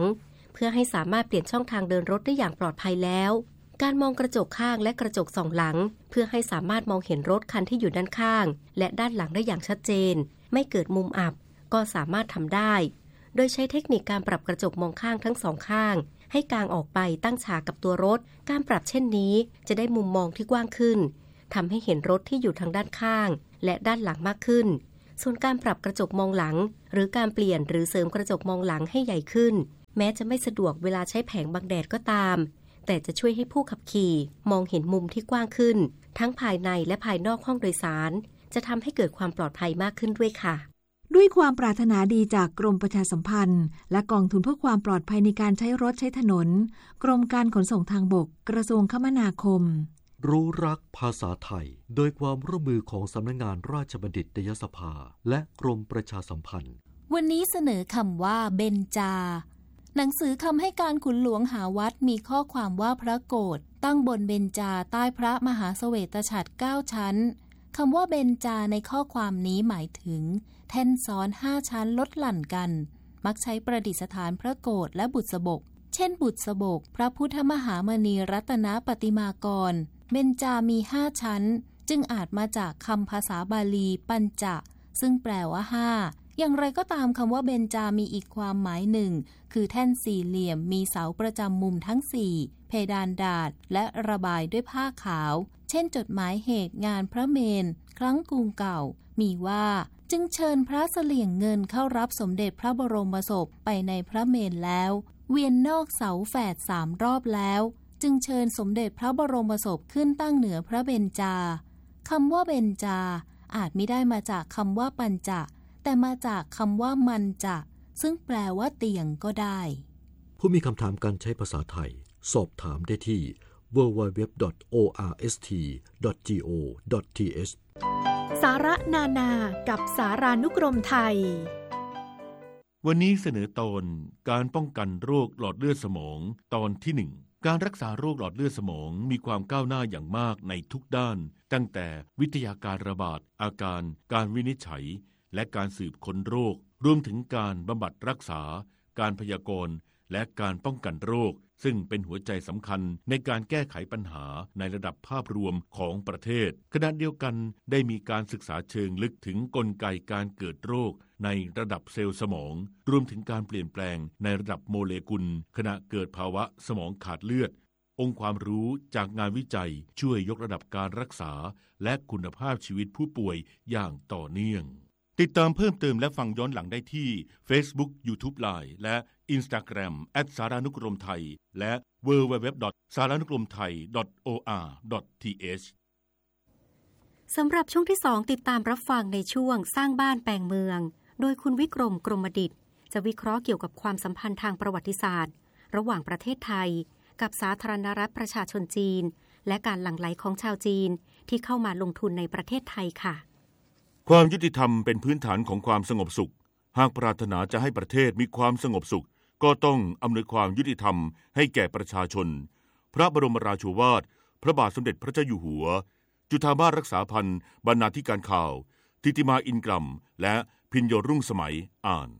เพื่อให้สามารถเปลี่ยนช่องทางเดินรถได้อย่างปลอดภัยแล้วการมองกระจกข้างและกระจกส่องหลังเพื่อให้สามารถมองเห็นรถคันที่อยู่ด้านข้างและด้านหลังได้อย่างชัดเจนไม่เกิดมุมอับก็สามารถทำได้โดยใช้เทคนิคการปรับกระจกมองข้างทั้งสองข้างให้กางออกไปตั้งฉากกับตัวรถการปรับเช่นนี้จะได้มุมมองที่กว้างขึ้นทำให้เห็นรถที่อยู่ทางด้านข้างและด้านหลังมากขึ้นส่วนการปรับกระจกมองหลังหรือการเปลี่ยนหรือเสริมกระจกมองหลังให้ใหญ่ขึ้นแม้จะไม่สะดวกเวลาใช้แผงบังแดดก็ตามแต่จะช่วยให้ผู้ขับขี่มองเห็นมุมที่กว้างขึ้นทั้งภายในและภายนอกห้องโดยสารจะทำให้เกิดความปลอดภัยมากขึ้นด้วยค่ะด้วยความปรารถนาดีจากกรมประชาสัมพันธ์และกองทุนเพื่อความปลอดภัยในการใช้รถใช้ถนนกรมการขนส่งทางบกกระทรวงคมนาคมรู้รักภาษาไทยโดยความร่วมมือของสำนักงานราชบัณฑิตยสภาและกรมประชาสัมพันธ์วันนี้เสนอคำว่าเบญจาหนังสือคำให้การขุนหลวงหาวัดมีข้อความว่าพระโกฐตั้งบนเบญจาใต้พระมหาเสวตฉัตรเก้าชั้นคำว่าเบญจาในข้อความนี้หมายถึงแท่นซ้อนห้าชั้นลดหลั่นกันมักใช้ประดิษฐานพระโกฐและบุษบกเช่นบุษบกพระพุทธมหามณีรัตนปฏิมากรเบญจามีห้าชั้นจึงอาจมาจากคำภาษาบาลีปัญจะซึ่งแปลว่าห้าอย่างไรก็ตามคำว่าเบญจามีอีกความหมายหนึ่งคือแท่นสี่เหลี่ยมมีเสาประจำมุมทั้งสี่เพดานดาษและระบายด้วยผ้าขาวเช่นจดหมายเหตุงานพระเมรุครั้งกรุงเก่ามีว่าจึงเชิญพระเสลี่ยงเงินเข้ารับสมเด็จพระบรมศพไปในพระเมรุแล้วเวียนนอกเสาแฝดสามรอบแล้วจึงเชิญสมเด็จพระบรมศพขึ้นตั้งเหนือพระเบญจาคำว่าเบญจาอาจมิได้มาจากคำว่าปัญจะแต่มาจากคำว่ามันจะซึ่งแปลว่าเตียงก็ได้ผู้มีคำถามการใช้ภาษาไทยสอบถามได้ที่ ดับเบิลยู ดับเบิลยู ดับเบิลยู ดอท โอ อาร์ เอส ที ดอท จี โอ ดอท ที เอชสาระนานากับสารานุกรมไทยวันนี้เสนอตอนการป้องกันโรคหลอดเลือดสมองตอนที่หนึ่งการรักษาโรคหลอดเลือดสมองมีความก้าวหน้าอย่างมากในทุกด้านตั้งแต่วิทยาการระบาดอาการการวินิจฉัยและการสืบค้นโรครวมถึงการบำบัดรักษาการพยากรณ์และการป้องกันโรคซึ่งเป็นหัวใจสำคัญในการแก้ไขปัญหาในระดับภาพรวมของประเทศขณะเดียวกันได้มีการศึกษาเชิงลึกถึงกลไกการเกิดโรคในระดับเซลล์สมองรวมถึงการเปลี่ยนแปลงในระดับโมเลกุลขณะเกิดภาวะสมองขาดเลือดองค์ความรู้จากงานวิจัยช่วยยกระดับการรักษาและคุณภาพชีวิตผู้ป่วยอย่างต่อเนื่องติดตามเพิ่มเติมและฟังย้อนหลังได้ที่ Facebook YouTube Line และ Instagram แอท สารานุกรมไทยและ ดับเบิลยู ดับเบิลยู ดับเบิลยู ดอท สารานุกรมไทย ดอท โอ อาร์ ดอท ที เอชสำหรับช่วงที่สองติดตามรับฟังในช่วงสร้างบ้านแปลงเมืองโดยคุณวิกรมกรมดิษฐ์จะวิเคราะห์เกี่ยวกับความสัมพันธ์ทางประวัติศาสตร์ระหว่างประเทศไทยกับสาธารณรัฐประชาชนจีนและการหลั่งไหลของชาวจีนที่เข้ามาลงทุนในประเทศไทยค่ะความยุติธรรมเป็นพื้นฐานของความสงบสุขหากปรารถนาจะให้ประเทศมีความสงบสุขก็ต้องอำนวยความยุติธรรมให้แก่ประชาชนพระบรมราโชวาทพระบาทสมเด็จพระเจ้าอยู่หัวจุฑามาสรักษาพันธ์บรรณาธิการข่าวทิติมาอินกลัมและพิญโยรุ่งสมัยอ่าน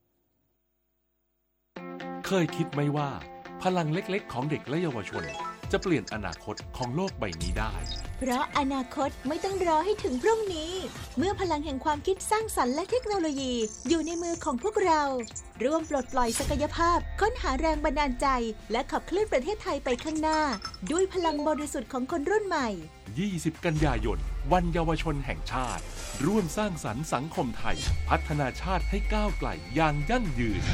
เคยคิดไหมว่าพลังเล็กๆของเด็กและเยาวชนจะเปลี่ยนอนาคตของโลกใบนี้ได้เพราะอนาคตไม่ต้องรอให้ถึงพรุ่งนี้เมื่อพลังแห่งความคิดสร้างสรรค์และเทคโนโลยีอยู่ในมือของพวกเราร่วมปลดปล่อยศักยภาพค้นหาแรงบันดาลใจและขับเคลื่อนประเทศไทยไปข้างหน้าด้วยพลังบริสุทธิ์ของคนรุ่นใหม่ยี่สิบกันยายนวันเยาวชนแห่งชาติร่วมสร้างสรรค์สังคมไทยพัฒนาชาติให้ก้าวไกลอย่างยั่งยืน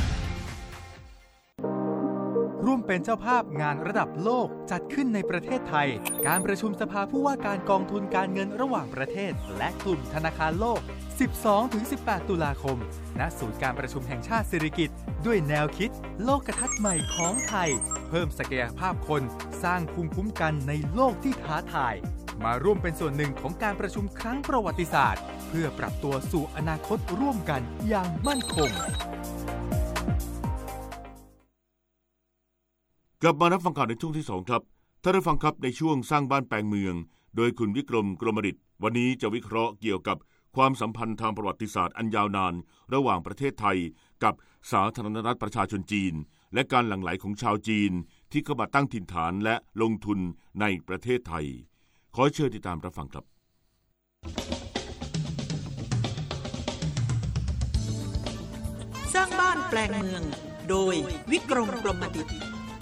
ร่วมเป็นเจ้าภาพงานระดับโลกจัดขึ้นในประเทศไทยการประชุมสภาผู้ว่าการกองทุนการเงินระหว่างประเทศและกลุ่มธนาคารโลก สิบสองถึงสิบแปด ตุลาคมณศูนย์การประชุมแห่งชาติสิริกิติ์ด้วยแนวคิดโลกทัศน์ใหม่ของไทยเพิ่มศักยภาพคนสร้างภูมิคุ้มกันในโลกที่ท้าทายมาร่วมเป็นส่วนหนึ่งของการประชุมครั้งประวัติศาสตร์เพื่อปรับตัวสู่อนาคตร่วมกันอย่างมั่นคงกลับมารับฟังข่าวในช่วงที่สองครับท่านผู้ฟังครับในช่วงสร้างบ้านแปลงเมืองโดยคุณวิกรมกรมดิษฐ์วันนี้จะวิเคราะห์เกี่ยวกับความสัมพันธ์ทางประวัติศาสตร์อันยาวนานระหว่างประเทศไทยกับสาธารณรัฐประชาชนจีนและการหลั่งไหลของชาวจีนที่เข้ามาตั้งถิ่นฐานและลงทุนในประเทศไทยขอเชิญติดตามรับฟังครับสร้างบ้านแปลงเมืองโดยวิกรมกรมดิษฐ์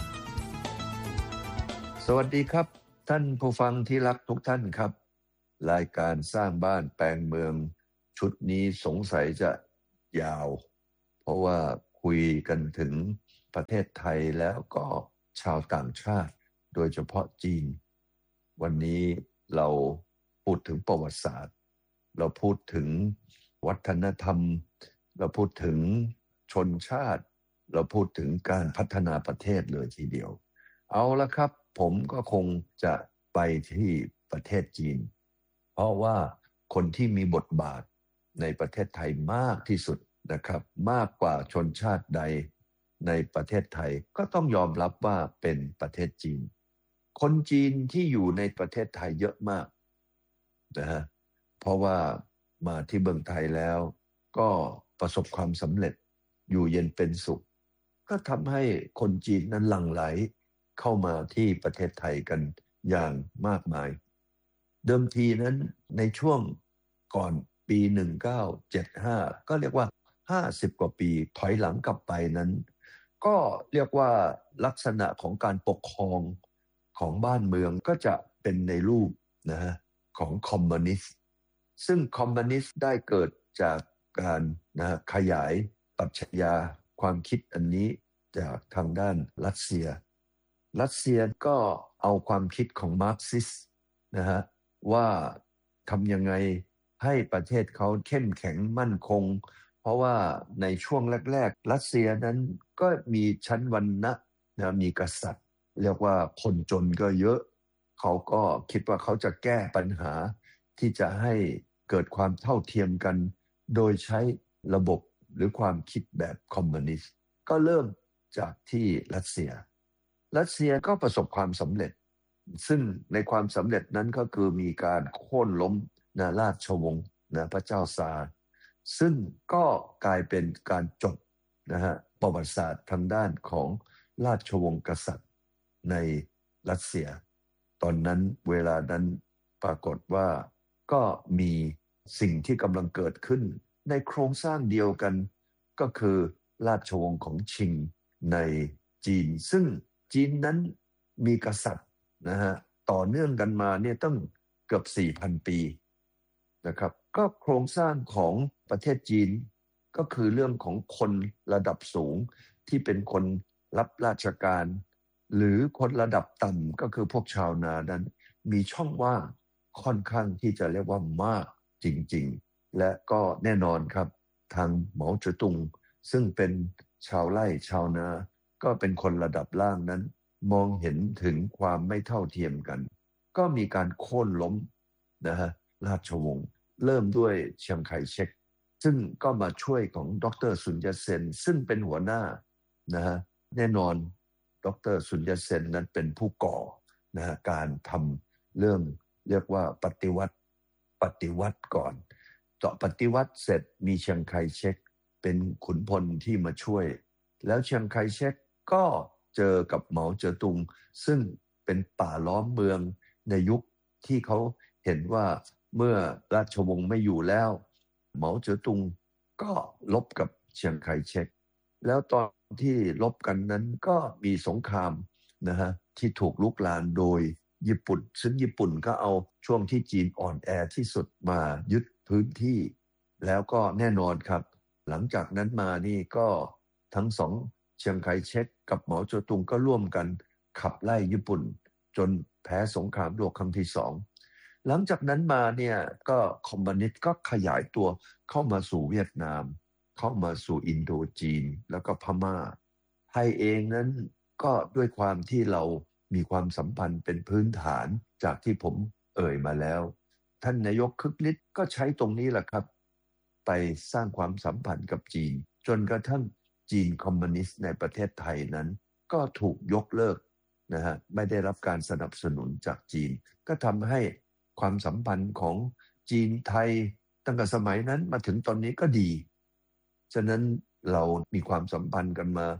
สวัสดีครับท่านผู้ฟังที่รักทุกท่านครับรายการสร้างบ้านแปลงเมืองชุดนี้สงสัยจะยาวเพราะว่าคุยกันถึงประเทศไทยแล้วก็ชาวต่างชาติโดยเฉพาะจีนวันนี้เราพูดถึงประวัติศาสตร์เราพูดถึงวัฒนธรรมเราพูดถึงชนชาติเราพูดถึงการพัฒนาประเทศเลยทีเดียวเอาละครับผมก็คงจะไปที่ประเทศจีนเพราะว่าคนที่มีบทบาทในประเทศไทยมากที่สุดนะครับมากกว่าชนชาติใดในประเทศไทยก็ต้องยอมรับว่าเป็นประเทศจีนคนจีนที่อยู่ในประเทศไทยเยอะมากนะฮะเพราะว่ามาที่เมืองไทยแล้วก็ประสบความสำเร็จอยู่เย็นเป็นสุขก็ทำให้คนจีนนั้นหลั่งไหลเข้ามาที่ประเทศไทยกันอย่างมากมายเดิมทีนั้นในช่วงก่อนปีหนึ่งเก้าเจ็ดห้าก็เรียกว่าห้าสิบกว่าปีถอยหลังกลับไปนั้นก็เรียกว่าลักษณะของการปกครองของบ้านเมืองก็จะเป็นในรูปนะฮะของคอมมิวนิสต์ซึ่งคอมมิวนิสต์ได้เกิดจากการนะขยายปรัชญาความคิดอันนี้จากทางด้านรัสเซียรัสเซียก็เอาความคิดของมาร์กซิสต์นะฮะว่าทำยังไงให้ประเทศเขาเข้มแข็งมั่นคงเพราะว่าในช่วงแรกๆรัสเซียนั้นก็มีชั้นวรรณะนะมีกษัตริย์เรียกว่าคนจนก็เยอะเขาก็คิดว่าเขาจะแก้ปัญหาที่จะให้เกิดความเท่าเทียมกันโดยใช้ระบบหรือความคิดแบบคอมมิวนิสต์ก็เริ่มจากที่รัสเซียรัสเซียก็ประสบความสำเร็จซึ่งในความสำเร็จนั้นก็คือมีการโค่นล้มนะราชวงศ์นะพระเจ้าซาร์ซึ่งก็กลายเป็นการจบนะฮะประวัติศาสตร์ทางด้านของราชวงศ์กษัตริย์ในรัสเซียตอนนั้นเวลานั้นปรากฏว่าก็มีสิ่งที่กำลังเกิดขึ้นในโครงสร้างเดียวกันก็คือราชวงศ์ของชิงในจีนซึ่งจีนนั้นมีกษัตริย์นะฮะต่อเนื่องกันมาเนี่ยตั้งเกือบ สี่พัน ปีนะครับก็โครงสร้างของประเทศจีนก็คือเรื่องของคนระดับสูงที่เป็นคนรับราชการหรือคนระดับต่ำก็คือพวกชาวนานั้นมีช่องว่างค่อนข้างที่จะเรียกว่ามากจริงๆและก็แน่นอนครับทางเหมาเจ๋อตุงซึ่งเป็นชาวไร่ชาวนาก็เป็นคนระดับล่างนั้นมองเห็นถึงความไม่เท่าเทียมกันก็มีการโค่นล้มนะฮะราชวงศ์เริ่มด้วยเชียงไคเชกซึ่งก็มาช่วยของดร.ซุนยัตเซนซึ่งเป็นหัวหน้านะฮะแน่นอนดร.ซุนยัตเซนนั้นเป็นผู้ก่อนะฮะการทำเรื่องเรียกว่าปฏิวัติปฏิวัติก่อนต่อปฏิวัติเสร็จมีเชียงไคเชกเป็นขุนพลที่มาช่วยแล้วเชียงไคเชกก็เจอกับเหมาเจ๋อตุงซึ่งเป็นป่าล้อมเมืองในยุคที่เขาเห็นว่าเมื่อราชวงศ์ไม่อยู่แล้วเหมาเจ๋อตุงก็ลบกับเชียงไคเชกแล้วตอนที่ลบกันนั้นก็มีสงครามนะฮะที่ถูกลุกลามโดยญี่ปุ่นซึ่งญี่ปุ่นก็เอาช่วงที่จีนอ่อนแอที่สุดมายึดพื้นที่แล้วก็แน่นอนครับหลังจากนั้นมานี่ก็ทั้งสองเชียงไคเชกกับเหมาเจ๋อตุงก็ร่วมกันขับไล่ญี่ปุ่นจนแพ้สงครามโลกครั้งที่สองหลังจากนั้นมาเนี่ยก็คอมมิวนิสต์ก็ขยายตัวเข้ามาสู่เวียดนามเข้ามาสู่อินโดจีนแล้วก็พม่าไทยเองนั้นก็ด้วยความที่เรามีความสัมพันธ์เป็นพื้นฐานจากที่ผมเอ่ยมาแล้วท่านนายกคึกฤทธิ์ก็ใช้ตรงนี้แหละครับไปสร้างความสัมพันธ์กับจีนจนกระทั่งจีนคอมมิวนิสต์ในประเทศไทยนั้นก็ถูกยกเลิกนะฮะไม่ได้รับการสนับสนุนจากจีนก็ทำให้ความสัมพันธ์ของจีนไทยตั้งแต่สมัยนั้นมาถึงตอนนี้ก็ดีฉะนั้นเรามีความสัมพันธ์กันมา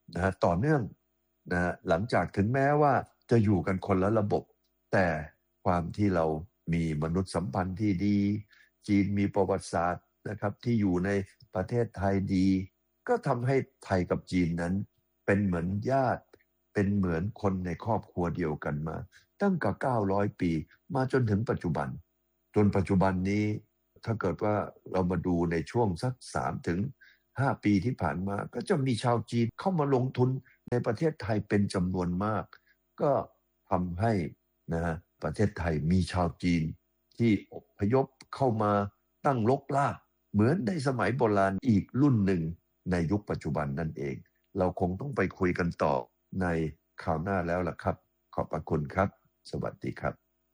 นะฮะต่อเนื่องนะฮะหลังจากถึงแม้ว่าจะอยู่กันคนละระบบแต่ความที่เรามีมนุษยสัมพันธ์ที่ดีจีนมีประวัติศาสตร์นะครับที่อยู่ในประเทศไทยดีก็ทำให้ไทยกับจีนนั้นเป็นเหมือนญาติเป็นเหมือนคนในครอบครัวเดียวกันมาตั้งแต่เก้าร้อยปีมาจนถึงปัจจุบันจนปัจจุบันนี้ถ้าเกิดว่าเรามาดูในช่วงสักสามถึงห้าปีที่ผ่านมาก็จะมีชาวจีนเข้ามาลงทุนในประเทศไทยเป็นจำนวนมากก็ทำให้นะฮะประเทศไทยมีชาวจีนที่อพยพเข้ามาตั้งรกรากเหมือนในสมัยโบราณอีกรุ่นหนึ่งในยุคปัจจุบันนั่นเองเราคงต้องไปคุยกันต่อในคราวหน้าแล้วล่ะครับขอบพระคุณครับสวัสดีครับ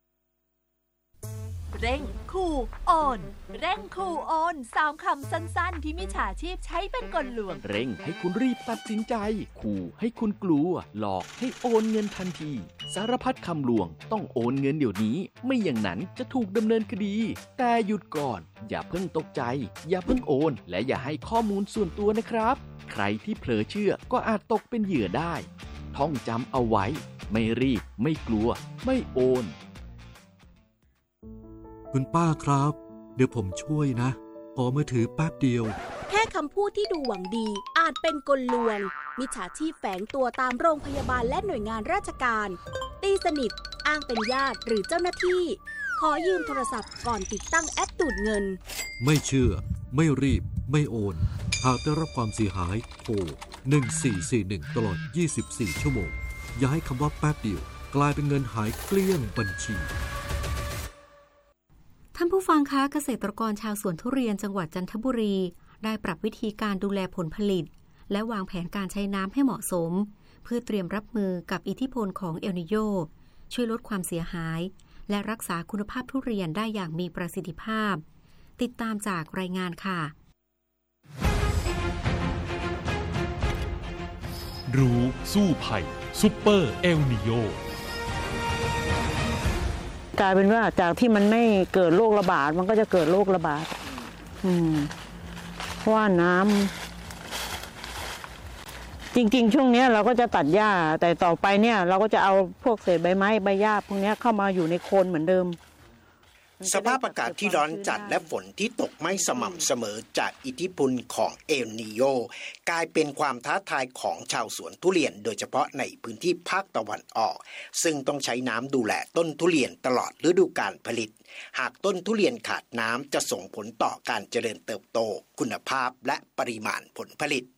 เร่งขู่โอนเร่งขู่โอนสามคำสั้นๆที่มิจฉาชีพใช้เป็นกลลวงเร่งให้คุณรีบตัดสินใจขู่ให้คุณกลัวหลอกให้โอนเงินทันทีสารพัดคำลวงต้องโอนเงินเดี๋ยวนี้ไม่อย่างนั้นจะถูกดำเนินคดีแต่หยุดก่อนอย่าเพิ่งตกใจอย่าเพิ่งโอนและอย่าให้ข้อมูลส่วนตัวนะครับใครที่เผลอเชื่อก็อาจตกเป็นเหยื่อได้ท่องจำเอาไว้ไม่รีบไม่กลัวไม่โอนคุณป้าครับเดี๋ยวผมช่วยนะขอมือถือแป๊บเดียวแค่คำพูดที่ดูหวังดีอาจเป็นกลลวงมิจฉาชีพแฝงตัวตามโรงพยาบาลและหน่วยงานราชการตีสนิทอ้างเป็นญาติหรือเจ้าหน้าที่ขอยืมโทรศัพท์ก่อนติดตั้งแอปดูดเงินไม่เชื่อไม่รีบไม่โอนหากได้รับความเสียหายโทรหนึ่งสี่สี่หนึ่งตลอดยี่สิบสี่ชั่วโมงอย่าให้คำว่าแป๊บเดียวกลายเป็นเงินหายเกลี้ยงบัญชีท่านผู้ฟังคะเกษตรกรชาวสวนทุเรียนจังหวัดจันทบุรีได้ปรับวิธีการดูแลผลผลิตและวางแผนการใช้น้ำให้เหมาะสมเพื่อเตรียมรับมือกับอิทธิพลของเอลนิโญช่วยลดความเสียหายและรักษาคุณภาพทุเรียนได้อย่างมีประสิทธิภาพติดตามจากรายงานค่ะรู้สู้ภัยซุปเปอร์เอลนิโญกลายเป็นว่าจากที่มันไม่เกิดโรคระบาดมันก็จะเกิดโรคระบาดอืมเพราะว่าน้ำจริงๆช่วงนี้เราก็จะตัดหญ้าแต่ต่อไปเนี่ยเราก็จะเอาพวกเศษใบไม้ใบหญ้าพวกนี้เข้ามาอยู่ในโคลนเหมือนเดิมสภาพอากาศที่ร้อนจัดและฝนที่ตกไม่สม่ำเสมอจากอิทธิพลของเอลนีโญกลายเป็นความท้าทายของชาวสวนทุเรียนโดยเฉพาะในพื้นที่ภาคตะวันออกซึ่งต้องใช้น้ำดูแลต้นทุเรียนตลอดฤดูกาลผลิตหากต้นทุเรียนขาดน้ำจะส่งผลต่อการเจริญเติบโตคุณภาพและปริมาณผลผลิต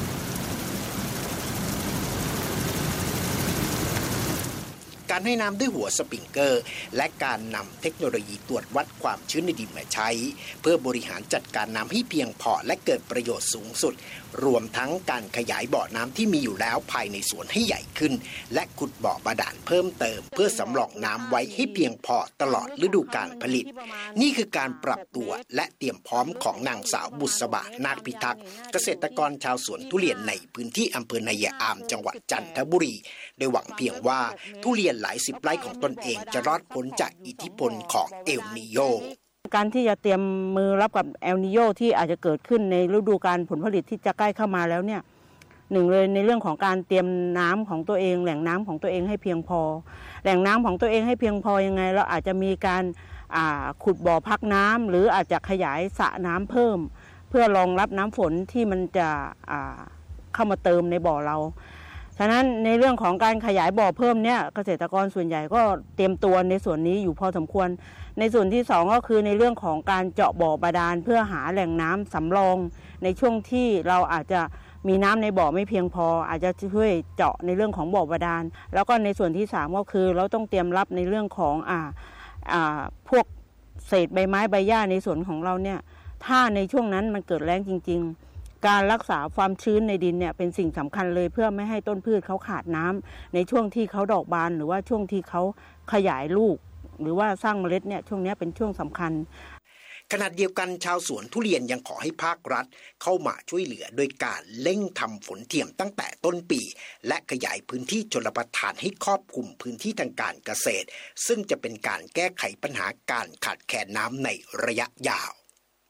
การให้น้ำด้วยหัวสปริงเกอร์และการนำเทคโนโลยีตรวจวัดความชื้นในดินมาใช้เพื่อบริหารจัดการน้ำให้เพียงพอและเกิดประโยชน์สูงสุดรวมทั้งการขยายบ่อน้ำที่มีอยู่แล้วภายในสวนให้ใหญ่ขึ้นและขุดบ่อบาดาลเพิ่มเติมเพื่อสำรองน้ำไว้ให้เพียงพอตลอดฤดูกาลผลิตนี่คือการปรับตัวและเตรียมพร้อมของนางสาวบุษบานาคพิทักษ์เกษตรกรชาวสวนทุเรียนในพื้นที่อำเภอนายาอามจังหวัดจันทบุรีโดยหวังเพียงว่าทุเรียนหลายสิบไร่ของตนเองจะรอดพ้นจากอิทธิพลของเอลนีโญการที่จะเตรียมมือรับกับเอลนีโญที่อาจจะเกิดขึ้นในฤดูกาลผลผลิตที่จะใกล้เข้ามาแล้วเนี่ยหนึ่งเลยในเรื่องของการเตรียมน้ำของตัวเองแหล่งน้ำของตัวเองให้เพียงพอแหล่งน้ำของตัวเองให้เพียงพอยังไงเราอาจจะมีการขุดบ่อพักน้ำหรืออาจจะขยายสระน้ำเพิ่มเพื่อรองรับน้ำฝนที่มันจะเข้ามาเติมในบ่อเราฉะนั้นในเรื่องของการขยายบ่อเพิ่มเนี่ยเกษตรกรส่วนใหญ่ก็เตรียมตัวในส่วนนี้อยู่พอสมควรในส่วนที่สองก็คือในเรื่องของการเจาะบ่อบาดาลเพื่อหาแหล่งน้ำสำรองในช่วงที่เราอาจจะมีน้ำในบ่อไม่เพียงพออาจจะช่วยเจาะในเรื่องของบ่อบาดาลแล้วก็ในส่วนที่สามก็คือเราต้องเตรียมรับในเรื่องของอ่าอ่าพวกเศษใบไม้ใบหญ้าในสวนของเราเนี่ยถ้าในช่วงนั้นมันเกิดแล้งจริงๆการรักษาความชื้นในดินเนี่ยเป็นสิ่งสำคัญเลยเพื่อไม่ให้ต้นพืชเขาขาดน้ำในช่วงที่เขาดอกบานหรือว่าช่วงที่เขาขยายลูกหรือว่าสร้างเมล็ดเนี่ยช่วงนี้เป็นช่วงสำคัญขณะเดียวกันชาวสวนทุเรียนยังขอให้ภาครัฐเข้ามาช่วยเหลือโดยการเร่งทำฝนเทียมตั้งแต่ต้นปีและขยายพื้นที่ชลประทานให้ครอบคลุมพื้นที่ทางการเกษตรซึ่งจะเป็นการแก้ไขปัญหาการขาดแคลนน้ำในระยะยาว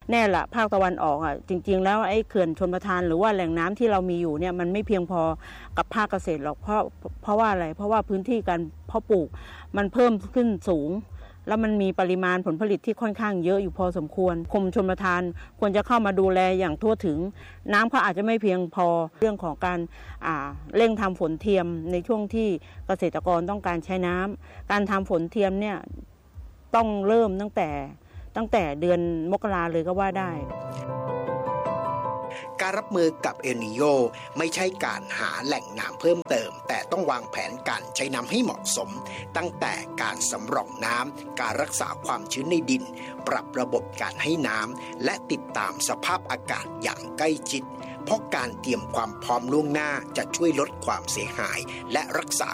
แน่ละภาคตะวันออกอ่ะจริงๆแล้วไอ้เขื่อนชลประทานหรือว่าแหล่งน้ำที่เรามีอยู่เนี่ยมันไม่เพียงพอกับภาคเกษตรหรอกเพราะเพราะว่าอะไรเพราะว่าพื้นที่การเพาะปลูกมันเพิ่มขึ้นสูงแล้วมันมีปริมาณผลผลิตที่ค่อนข้างเยอะอยู่พอสมควรกรมชลประทานควรจะเข้ามาดูแลอย่างทั่วถึงน้ำเขาอาจจะไม่เพียงพอเรื่องของการอ่าเร่งทำฝนเทียมในช่วงที่เกษตรกรต้องการใช้น้ำการทำฝนเทียมเนี่ยต้องเริ่มตั้งแต่ตั้งแต่เดือนมกราเลยก็ว่าได้การรับมือกับเอลนีโญไม่ใช่การหาแหล่งน้ำเพิ่มเติมแต่ต้องวางแผนการใช้น้ำให้เหมาะสมตั้งแต่การสำรองน้ำการรักษาความชื้นในดินปรับระบบการให้น้ำและติดตามสภาพอากาศอย่างใกล้ชิดเพราะการเตรียมความพร้อมล่วงหน้าจะช่วยลดความเสียหายและรักษา